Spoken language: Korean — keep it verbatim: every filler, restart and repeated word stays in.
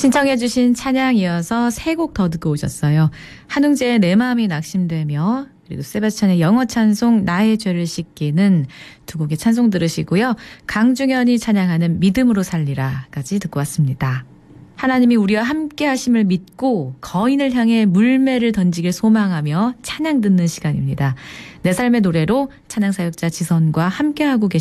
신청해 주신 찬양 이어서 세 곡 더 듣고 오셨어요. 한웅재의 내 마음이 낙심되며 그리고 세바스찬의 영어 찬송 나의 죄를 씻기는 두 곡의 찬송 들으시고요. 강중현이 찬양하는 믿음으로 살리라까지 듣고 왔습니다. 하나님이 우리와 함께 하심을 믿고 거인을 향해 물매를 던지길 소망하며 찬양 듣는 시간입니다. 내 삶의 노래로 찬양 사역자 지선과 함께하고 계십니다.